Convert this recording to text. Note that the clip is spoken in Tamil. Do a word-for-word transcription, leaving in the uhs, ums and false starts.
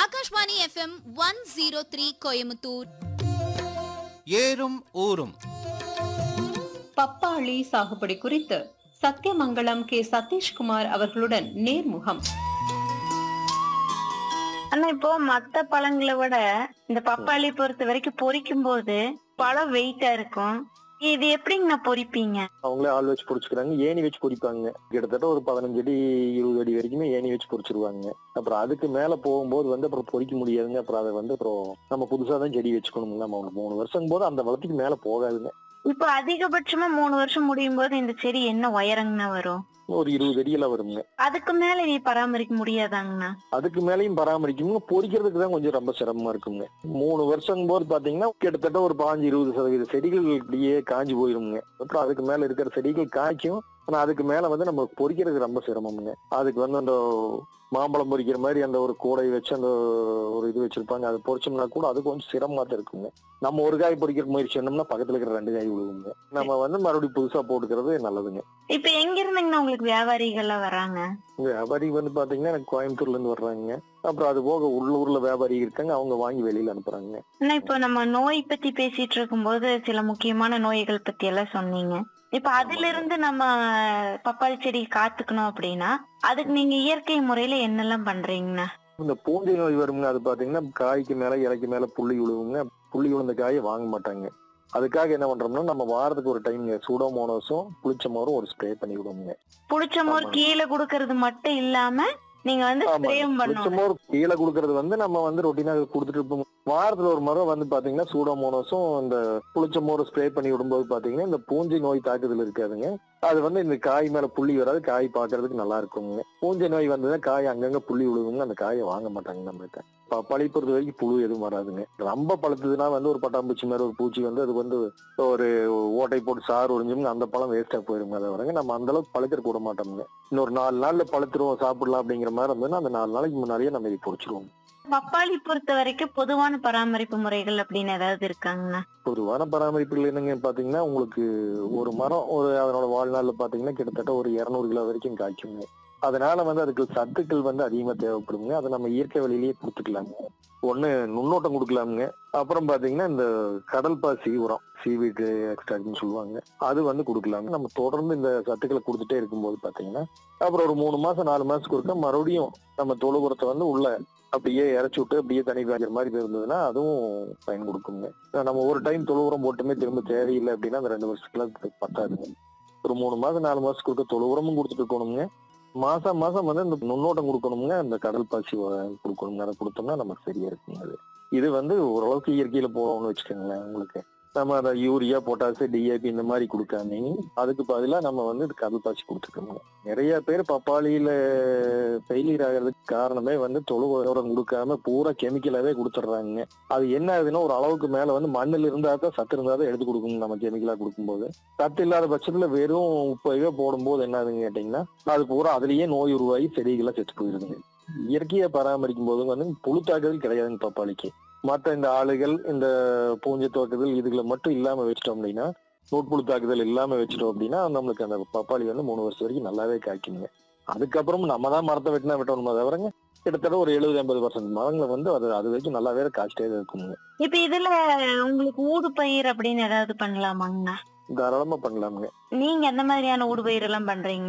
Akashvani FM one zero three Coimbatore. ஏறும் ஊரும் பப்பாளி சாகுபடி குறித்து சத்தியமங்கலம் கே சதீஷ்குமார் அவர்களுடன் நேர்முகம். ஆனா இப்போ மத்த பழங்களை விட இந்த பப்பாளி பொறுத்த வரைக்கும் பொரிக்கும் போது பழம் வெயிட்டா இருக்கும். இது எப்படிங்கண்ணா பொரிப்பீங்க? அவங்களே ஆள் வச்சு பொரிச்சுக்கிறாங்க. ஏணி வச்சு பொரிப்பாங்க. கிட்டத்தட்ட ஒரு பதினஞ்சு அடி இருபது அடி வரைக்குமே ஏணி வச்சு பொரிச்சிருவாங்க. அப்புறம் அதுக்கு மேல போகும்போது வந்து அப்புறம் பொரிக்க முடியாதுங்க. அப்புறம் அதை வந்து அப்புறம் நம்ம புதுசா தான் செடி வச்சுக்கணும். நம்ம ஒரு மூணு வருஷம் போது அந்த வளத்துக்கு மேல போகாதுங்க. இப்ப அதிகபட்சமா மூணு வருஷம் முடியும் போது இந்த செடி என்ன உயரங்கண்ணா வரும்? ஒரு இருபது அடியில வருங்க. அதுக்கு மேல நீ பராமரிக்க முடியாதாங்கண்ணா? அதுக்கு மேலையும் பராமரிக்கணுங்க. பொரிக்கிறதுக்கு தான் கொஞ்சம் ரொம்ப சிரமமா இருக்குங்க. மூணு வருஷம் போது பாத்தீங்கன்னா கிட்டத்தட்ட ஒரு பாஞ்சு இருபது சதவீத செடிகள் இப்படியே காஞ்சி போயிருங்க. அப்புறம் அதுக்கு மேல இருக்கிற செடிகள் காய்க்கும். ஆனா அதுக்கு மேல வந்து நம்ம பொரிக்கிறதுக்கு ரொம்ப சிரமம்ங்க. அதுக்கு வந்து அந்த மாம்பழம் பொரிக்கிற மாதிரி அந்த ஒரு கூடை வச்சு அந்த ஒரு இது வச்சிருப்பாங்க. அது பொரிச்சோம்னா கூட அது கொஞ்சம் சிரமமா தான் இருக்குங்க. நம்ம ஒரு காய் பொரிக்கிற முயற்சி பண்ணோம்னா பக்கத்துல இருக்கிற ரெண்டு காய் விழுவுங்க. நம்ம வந்து மறுபடியும் புதுசா போட்டுக்கிறது நல்லதுங்க. இப்ப எங்க இருந்துங்கண்ணா உங்களுக்கு வியாபாரிகள்லாம் வராங்க? வியாபாரி வந்து பாத்தீங்கன்னா எனக்கு கோயம்புத்தூர்ல இருந்து வர்றாங்க. அப்புறம் அது போக உள்ளூர்ல வியாபாரி இருக்காங்க. அவங்க வாங்கி வெளியில அனுப்புறாங்க. ஆனா இப்போ நம்ம நோய் பத்தி பேசிட்டு இருக்கும் போது சில முக்கியமான நோய்கள் பத்தி எல்லாம் சொன்னீங்க. இப்ப அதுல இருந்து நம்ம பப்பாளி செடி காத்துக்கணும் அப்படின்னா அதுக்கு நீங்க இயற்கை முறையில என்னெல்லாம் பண்றீங்கண்ணா? இந்த பூஞ்சை நோய் வருங்க. அது பாத்தீங்கன்னா காய்க்கு மேல இலைக்கு மேல புள்ளி விழுவுங்க. புள்ளி விழுந்த காயை வாங்க மாட்டாங்க. அதுக்காக என்ன பண்றோம்னா நம்ம வாரத்துக்கு ஒரு டைம் சூடோமோனோஸும் புளிச்சமோரும் ஒரு ஸ்ப்ரே பண்ணி விடுவோங்க. புளிச்சமோர் கீழே குடுக்கறது மட்டும் இல்லாம நீங்க வந்து ஸ்ப்ரேயும் பண்ணுவீங்க. புளிச்சமோர் கீழே குடுக்கறது வந்து நம்ம வந்து ரொட்டீனா கொடுத்துட்டு இருப்போம். வாரத்துல ஒரு முறை வந்து பாத்தீங்கன்னா சூடோமோனோஸும் இந்த புளிச்சமோர் ஸ்ப்ரே பண்ணி விடும்போது பாத்தீங்கன்னா இந்த பூஞ்சை நோய் தாக்குதல் இருக்காதுங்க. அது வந்து இந்த காய் மேல புள்ளி வராது. காய் பாக்குறதுக்கு நல்லா இருக்குங்க. பூஞ்சை நோய் வந்ததுன்னா காய் அங்கங்க புள்ளி விழுவுங்க. அந்த காயை வாங்க மாட்டாங்க நம்மகிட்ட. பப்பாளி பொறுத்த வரைக்கும் புழு எதுவும் வராதுங்க. ரொம்ப பழுத்ததுன்னா வந்து ஒரு பட்டாம்பூச்சி மாதிரி ஒரு பூச்சி வந்து அது வந்து ஒரு ஓட்டை போட்டு சாறு உறிஞ்சுங்க. அந்த பழம் வேஸ்டா போயிருங்க. அதை வரங்க நம்ம அந்த அளவுக்கு பழுக்கிற கூட மாட்டோம்ங்க. இன்னொரு நாலு நாள்ல பழுத்துருவோம் சாப்பிடலாம் அப்படிங்கிற மாதிரி இருந்ததுன்னா அந்த நாலு நாளைக்கு முன்னாடியே நம்ம இதை பொறிச்சிருவோம். பப்பாளி பொறுத்த வரைக்கும் பொதுவான பராமரிப்பு முறைகள் அப்படின்னு ஏதாவது இருக்காங்கண்ணா? பொதுவான பராமரிப்புகள் என்னங்க பாத்தீங்கன்னா உங்களுக்கு ஒரு மரம் ஒரு அதனோட வாழ்நாள்ல பாத்தீங்கன்னா கிட்டத்தட்ட ஒரு இருநூறு கிலோ வரைக்கும் காய்க்குங்க. அதனால வந்து அதுக்கு சத்துக்கள் வந்து அதிகமா தேவைப்படுங்க. அதை நம்ம இயற்கை வழியிலேயே கொடுத்துக்கலாங்க. ஒண்ணு நுண்ணோட்டம் கொடுக்கலாமுங்க. அப்புறம் பாத்தீங்கன்னா இந்த கடல் பாசி உரம் சீவீடு எக்ஸ்ட்ராக்ட்னு சொல்லுவாங்க. அது வந்து கொடுக்கலாங்க. நம்ம தொடர்ந்து இந்த சத்துக்களை கொடுத்துட்டே இருக்கும்போது பாத்தீங்கன்னா அப்புறம் ஒரு மூணு மாசம் நாலு மாசத்துக்கு ஒருக்கா மறுபடியும் நம்ம தொழு உரத்தை வந்து உள்ள அப்படியே இறச்சி விட்டு அப்படியே தனி காய்க்கிற மாதிரி இருந்ததுன்னா அதுவும் பயன் கொடுக்குங்க. நம்ம ஒரு டைம் தொழு உரம் போட்டுமே திரும்ப தேவையில்லை அப்படின்னா அந்த ரெண்டு வருஷத்துக்கு பத்தாதுங்க. ஒரு மூணு மாசம் நாலு மாசத்துக்கு ஒருக்க தொழு உரமும் கொடுத்துட்டு இருக்கணுங்க. மாசம் மாசம் வந்து இந்த நுண்ணோட்டம் கொடுக்கணுங்க. அந்த கடல் பாசி கொடுக்கணுங்க. அதை கொடுத்தோம்னா நமக்கு சரியா இருக்குங்க. அது இது வந்து ஓரளவுக்கு இயற்கையில போகணும்னு வச்சுக்கோங்களேன். உங்களுக்கு நம்ம அதை யூரியா பொட்டாசு டிஏபி இந்த மாதிரி கொடுக்காம அதுக்கு பதிலா நம்ம வந்து கடல் பாசி கொடுத்துக்கோங்க. நிறைய பேர் பப்பாளியில ஃபெயிலியர் ஆகிறதுக்கு காரணமே வந்து தொழு உரம் கொடுக்காம பூரா கெமிக்கலாவே கொடுத்துட்றாங்க. அது என்ன ஆகுதுன்னா ஒரு அளவுக்கு மேல வந்து மண்ணில் இருந்தா தான் சத்து இருந்தா தான் எடுத்து கொடுக்கணும். நம்ம கெமிக்கலா கொடுக்கும்போது சத்து இல்லாத பட்சத்துல வெறும் உப்பையோ போடும்போது என்ன ஆகுதுன்னு கேட்டீங்கன்னா அது பூரா அதுலயே நோய் உருவாகி செடிகளா செத்து போயிருதுங்க. இயற்கையை பராமரிக்கும் போது வந்து புழு தாக்குதல் கிடையாதுங்க பப்பாளிக்கு. மற்ற இந்த ஆளுகள் இந்த பூஞ்சை தாக்குதல் இதுகளை மட்டும் இல்லாம வச்சிட்டோம் அப்படின்னா நூட்புழு தாக்குதல் இல்லாம வச்சிட்டோம் அப்படின்னா நம்மளுக்கு அந்த பப்பாளி வந்து மூணு வருஷம் வரைக்கும் நல்லாவே காய்க்குங்க. அதுக்கப்புறம் நம்ம தான் மரத்தை வெட்டினா வெட்டணுமா தவிரங்க கிட்டத்தட்ட ஒரு எழுபது எண்பது பர்சன்ட் மரங்களை வந்து அது அது வரைக்கும் நல்லாவே காய்ச்சிட்டே இருக்குங்க. இப்ப இதுல உங்களுக்கு ஊடு பயிர் அப்படின்னு ஏதாவது பண்ணலாமாங்கண்ணா? தாராளமா பண்ணலாமுங்க. நீங்க எந்த மாதிரியான ஊடு பயிர் எல்லாம் பண்றீங்க?